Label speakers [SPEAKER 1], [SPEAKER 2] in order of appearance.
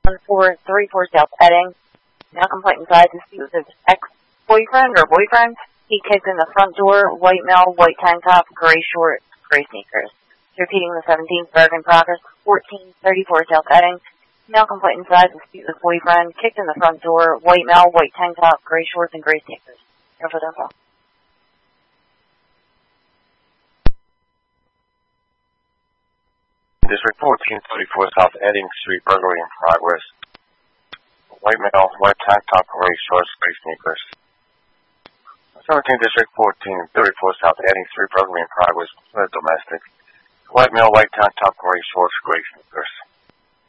[SPEAKER 1] 1434 South Edding. Now complaint inside dispute with his ex-boyfriend or boyfriend. He kicked in the front door, white male, white tank top, gray shorts, gray sneakers. Repeating the 17th Bergen progress, 1434 South Edding. Now complaint inside dispute with boyfriend, kicked in the front door, white male, white tank top, gray shorts, and gray sneakers. Info.
[SPEAKER 2] District 1434 South Edding Street, burglary in progress. White male, white tank top, gray shorts, gray sneakers. 17th District 1434 South Edding Street, burglary in progress, domestic. White male, white tank top, gray shorts, gray sneakers.